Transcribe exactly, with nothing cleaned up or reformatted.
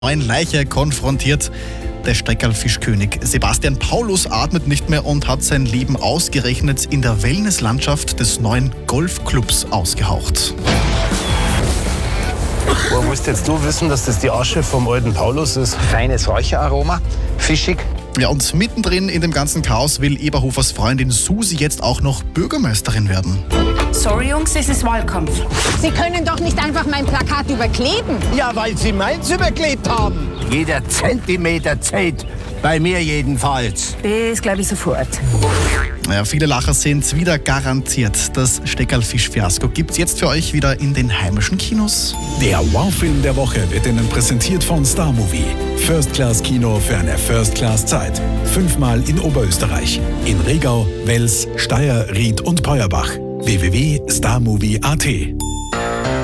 neuen Leiche konfrontiert. Der Steckerlfischkönig Sebastian Paulus atmet nicht mehr und hat sein Leben ausgerechnet in der Wellnesslandschaft des neuen Golfclubs ausgehaucht. Woher musst jetzt du wissen, dass das die Asche vom alten Paulus ist? Feines Räucheraroma, fischig. Ja, und mittendrin in dem ganzen Chaos will Eberhofers Freundin Susi jetzt auch noch Bürgermeisterin werden. Sorry Jungs, es ist Wahlkampf. Sie können doch nicht einfach mein Plakat überkleben. Ja, weil Sie meins überklebt haben. Jeder Zentimeter zählt. Bei mir jedenfalls. Das glaube ich sofort. Ja, viele Lacher sind wieder garantiert. Das Steckerlfisch-Fiasko gibt's jetzt für euch wieder in den heimischen Kinos. Der Wow-Film der Woche wird Ihnen präsentiert von Star Movie. First-Class-Kino für eine First-Class-Zeit. Fünfmal in Oberösterreich. In Regau, Wels, Steyr, Ried und Peuerbach. w w w punkt starmovie punkt a t